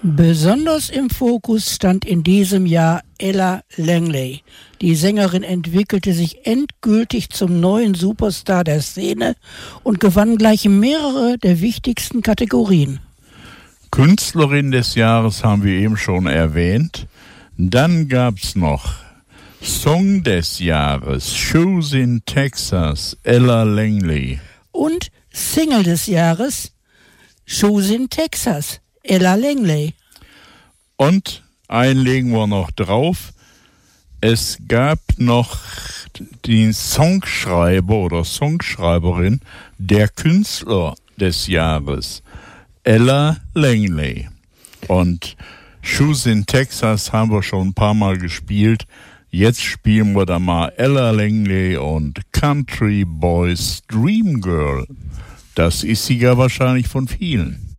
Besonders im Fokus stand in diesem Jahr Ella Langley. Die Sängerin entwickelte sich endgültig zum neuen Superstar der Szene und gewann gleich mehrere der wichtigsten Kategorien. Künstlerin des Jahres haben wir eben schon erwähnt. Dann gab's noch Song des Jahres, Shoes in Texas, Ella Langley. Und Single des Jahres, Shoes in Texas, Ella Langley. Und einen legen wir noch drauf. Es gab noch den Songschreiber oder Songschreiberin der Künstler des Jahres, Ella Langley. Und Shoes in Texas haben wir schon ein paar Mal gespielt. Jetzt spielen wir da mal Ella Langley und Country Boys Dream Girl. Das ist sie ja wahrscheinlich von vielen.